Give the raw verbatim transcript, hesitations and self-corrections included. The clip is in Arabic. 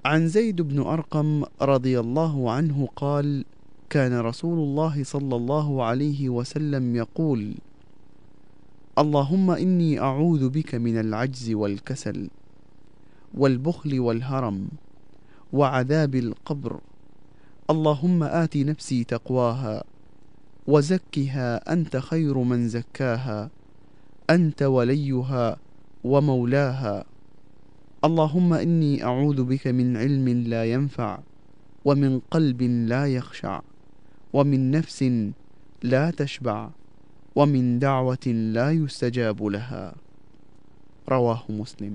عن زيد بن أرقم رضي الله عنه قال: كان رسول الله صلى الله عليه وسلم يقول: اللهم إني أعوذ بك من العجز والكسل والبخل والهرم وعذاب القبر. اللهم آت نفسي تقواها وزكها أنت خير من زكاها، أنت وليها ومولاها. اللهم إني أعوذ بك من علم لا ينفع، ومن قلب لا يخشع، ومن نفس لا تشبع، ومن دعوة لا يستجاب لها. رواه مسلم.